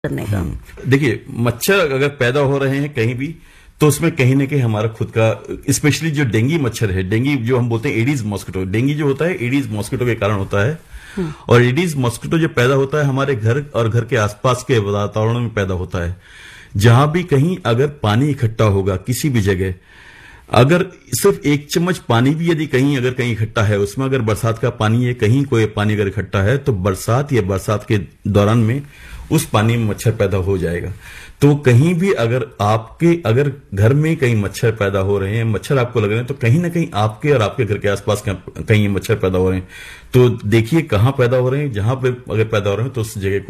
करने का। देखिए, मच्छर अगर पैदा हो रहे हैं कहीं भी, तो उसमें कहीं ना कहीं हमारा खुद का, स्पेशली जो डेंगू मच्छर है, डेंगू जो हम बोलते हैं एडीज मॉस्किटो, डेंगू जो होता है एडीज मॉस्किटो के कारण होता है। और एडीज मॉस्किटो जो पैदा होता है हमारे घर और घर के आसपास के वातावरण में पैदा होता है। जहां भी कहीं अगर पानी इकट्ठा होगा किसी भी जगह, अगर सिर्फ 1 चम्मच पानी भी यदि कहीं अगर कहीं इकट्ठा है, उसमें अगर बरसात का पानी है, कहीं कोई पानी अगर इकट्ठा है, तो बरसात या बरसात के दौरान में उस पानी में मच्छर पैदा हो जाएगा। तो कहीं भी अगर अगर घर में कहीं मच्छर पैदा हो रहे हैं, मच्छर आपको लग रहे हैं, तो कहीं ना कहीं आपके और आपके घर के आसपास कहीं मच्छर पैदा हो रहे हैं, तो देखिए कहां पैदा हो रहे हैं। जहां पे अगर पैदा हो रहे हैं तो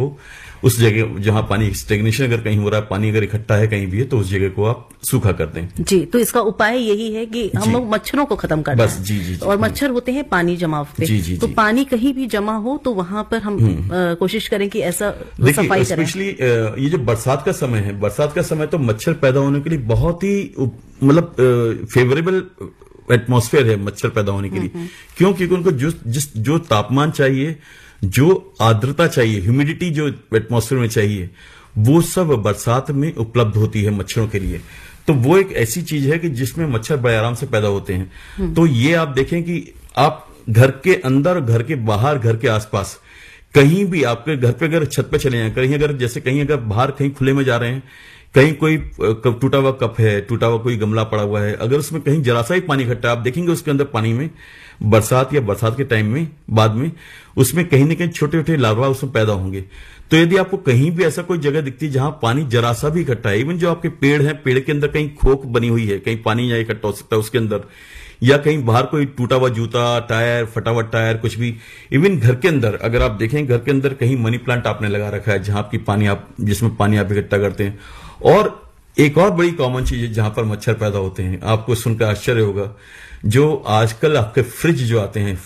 उस जगह जहां पानी स्टेग्नेशन अगर कहीं हो रहा है, पानी अगर इकट्ठा है कहीं भी है, तो उस जगह को आप सूखा कर दें। जी, तो इसका उपाय यही है कि हम लोग मच्छरों को खत्म करना बस। जी। और मच्छर होते हैं पानी जमाव पे। जी। तो पानी कहीं भी जमा हो तो वहां पर हम कोशिश करें कि ऐसा सफाई करें। स्पेशली ये जो बरसात का समय है, बरसात का समय तो मच्छर पैदा होने के लिए बहुत ही मतलब फेवरेबल एटमॉस्फेयर है मच्छर पैदा होने के लिए। क्यों? क्योंकि उनको जो तापमान चाहिए, जो आर्द्रता चाहिए, ह्यूमिडिटी जो एटमॉस्फेयर में चाहिए, वो सब बरसात में उपलब्ध होती है मच्छरों के लिए। तो वो एक ऐसी चीज है कि जिसमें मच्छर बड़े आराम से पैदा होते हैं। तो ये आप देखें कि आप घर के अंदर, घर के बाहर, घर के आसपास कहीं भी, आपके घर पे अगर छत पे चले जाएं, कहीं अगर जैसे कहीं अगर बाहर कहीं खुले में जा रहे हैं, कहीं कोई टूटा हुआ कप है, टूटा हुआ कोई गमला पड़ा हुआ है, अगर उसमें कहीं जरा सा ही पानी इकट्ठा है, आप देखेंगे उसके अंदर पानी में बरसात या बरसात के टाइम में बाद में उसमें कहीं ना कहीं छोटे छोटे लार्वा उसमें पैदा होंगे। तो यदि आपको कहीं भी ऐसा कोई जगह दिखती है जहां पानी जरा सा भी इकट्ठा है, इवन जो आपके पेड़ हैं, पेड़ के अंदर कहीं खोख बनी हुई है, कहीं पानी या इकट्ठा हो सकता है उसके अंदर, या कहीं बाहर कोई टूटा हुआ जूता, टायर, फटा हुआ टायर, कुछ भी, इवन घर के अंदर अगर आप देखें, घर के अंदर कहीं मनी प्लांट आपने लगा रखा है जहां जिसमें पानी आप इकट्ठा करते हैं। और एक और बड़ी कॉमन चीज है जहां पर मच्छर पैदा होते हैं, आपको सुनकर आश्चर्य होगा, जो आजकल आपके फ्रिज जो आते हैं,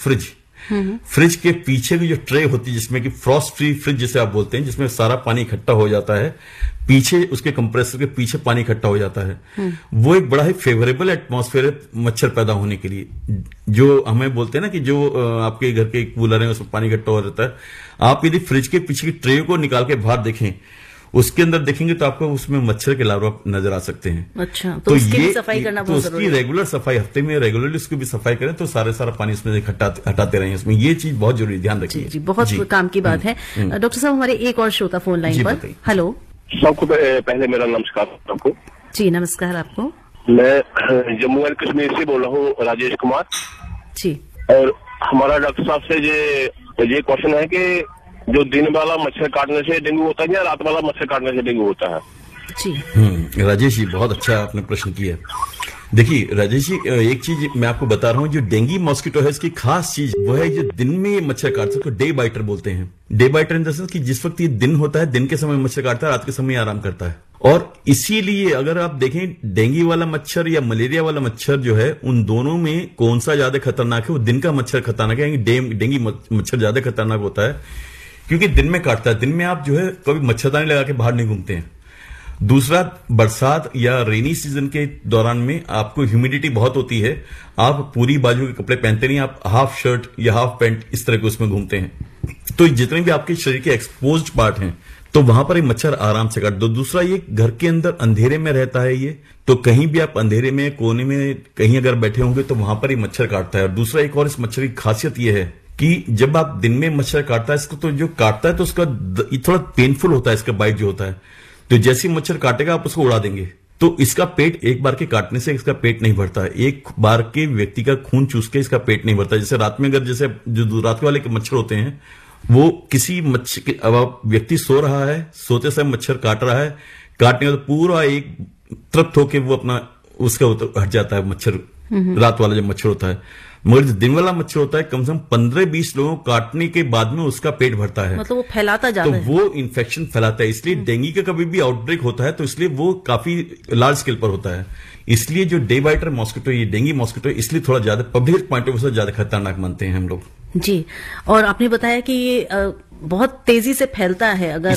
फ्रिज के पीछे की जो ट्रे होती है, जिसमें कि फ्रॉस्ट फ्री फ्रिज जिसे आप बोलते हैं, जिसमें सारा पानी इकट्ठा हो जाता है, पीछे उसके कंप्रेसर के पीछे पानी इकट्ठा हो जाता है, वो एक बड़ा ही फेवरेबल एटमॉस्फेयर है मच्छर पैदा होने के लिए। जो हमें बोलते हैं ना कि जो आपके घर के कूलर है उसमें पानी इकट्ठा हो जाता है, आप यदि फ्रिज के पीछे की ट्रे को निकाल के बाहर देखें, उसके अंदर देखेंगे तो आपको उसमें मच्छर के लार्वा नजर आ सकते हैं। अच्छा, तो उसकी भी सफाई करना बहुत जरूरी है। उसकी रेगुलर सफाई, हफ्ते में रेगुलरली उसकी भी सफाई करें, तो सारा पानी उसमें हटाते रहें। उसमें ये चीज बहुत जरूरी, ध्यान रखिए। जी, बहुत काम की बात है। डॉक्टर साहब, हमारे एक और श्रोता फोन लाइन पर। हेलो, सबको पहले मेरा नमस्कार आपको। जी, नमस्कार आपको। मैं जम्मू एंड कश्मीर से बोल रहा हूँ, राजेश कुमार जी। और हमारा डॉक्टर साहब से ये क्वेश्चन है कि जो दिन वाला मच्छर काटने से डेंगू होता है या रात वाला मच्छर काटने से डेंगू होता है? जी राजेश जी, बहुत अच्छा आपने प्रश्न किया। देखिए राजेश जी, एक चीज मैं आपको बता रहा हूँ, जो डेंगू मॉस्किटो है इसकी खास चीज वो है जो दिन में ये मच्छर काटता है, तो डे बाइटर बोलते हैं। Day biter in the sense कि जिस वक्त ये दिन होता है, दिन के समय मच्छर काटता है, रात के समय आराम करता है। और इसीलिए अगर आप देखें, डेंगू वाला मच्छर या मलेरिया वाला मच्छर जो है, उन दोनों में कौन सा ज्यादा खतरनाक है? वो दिन का मच्छर खतरनाक है। डेंगू मच्छर ज्यादा खतरनाक होता है क्योंकि दिन में काटता है। दिन में आप जो है कभी मच्छरदानी लगा के बाहर नहीं घूमते हैं। दूसरा, बरसात या रेनी सीजन के दौरान में आपको ह्यूमिडिटी बहुत होती है, आप पूरी बाजू के कपड़े पहनते नहीं, आप हाफ शर्ट या हाफ पैंट इस तरह के उसमें घूमते हैं। तो जितने भी आपके शरीर के एक्सपोज्ड पार्ट हैं, तो वहां पर एक मच्छर आराम से काट दो। दूसरा, ये घर के अंदर अंधेरे में रहता है ये, तो कहीं भी आप अंधेरे में कोने में कहीं अगर बैठे होंगे तो वहां पर ही मच्छर काटता है। और दूसरा, एक और इस मच्छर की खासियत ये है कि जब आप दिन में मच्छर काटता है, इसको तो जो काटता है तो उसका थोड़ा पेनफुल होता है, इसका बाइट जो होता है, तो जैसे मच्छर काटेगा आप उसको उड़ा देंगे, तो इसका पेट एक बार के काटने से इसका पेट नहीं भरता है। एक बार के व्यक्ति का खून चूस के इसका पेट नहीं भरता। जैसे रात में अगर जैसे जो रात वाले के मच्छर होते हैं, वो किसी मच्छर, अब व्यक्ति सो रहा है, सोते समय मच्छर काट रहा है, काटने का तो पूरा एक तृप्त होकर वो अपना उसका हट जाता है मच्छर, रात वाला जो मच्छर होता है। मगर जो दिन वाला मच्छर होता है, कम से कम 15-20 लोगों को काटने के बाद में उसका पेट भरता है, मतलब वो फैलाता जाता है, तो वो इन्फेक्शन फैलाता है। इसलिए डेंगू का कभी भी आउटब्रेक होता है तो इसलिए वो काफी लार्ज स्केल पर होता है। इसलिए जो डे बाइटर मॉस्किटो, ये डेंगू मॉस्किटो, इसलिए थोड़ा ज्यादा पब्लिक पॉइंट ऑफ व्यू से ज्यादा खतरनाक मानते हैं हम लोग। जी, और आपने बताया कि ये बहुत तेजी से फैलता है, अगर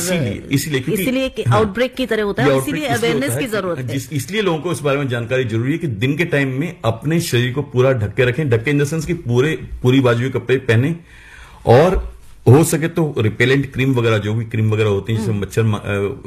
इसीलिए आउटब्रेक की तरह होता है, इसीलिए अवेयरनेस की जरूरत है। इसलिए लोगों को इस बारे में जानकारी जरूरी है कि दिन के टाइम में अपने शरीर को पूरा ढक के रखें। ढक के इन द सेंस कि पूरी बाजू के कपड़े पहने, और हो सके तो रिपेलेंट क्रीम वगैरह, जो भी क्रीम वगैरह होती है जिसमें मच्छर